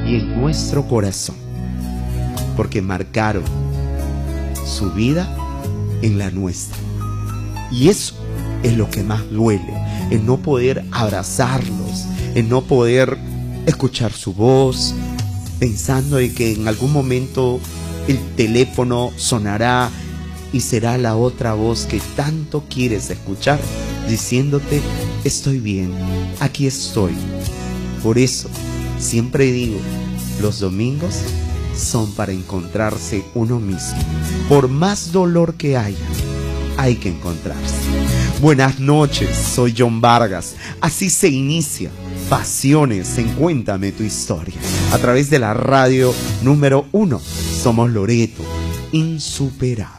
y en nuestro corazón, porque marcaron su vida en la nuestra. Y eso es lo que más duele, el no poder abrazarlos, el no poder escuchar su voz, pensando de que en algún momento el teléfono sonará y será la otra voz que tanto quieres escuchar, diciéndote: estoy bien, aquí estoy. Por eso siempre digo, los domingos son para encontrarse uno mismo. Por más dolor que haya, hay que encontrarse. Buenas noches, soy John Vargas. Así se inicia Pasiones en Cuéntame tu Historia, a través de la radio número 1. Somos Loreto, insuperable.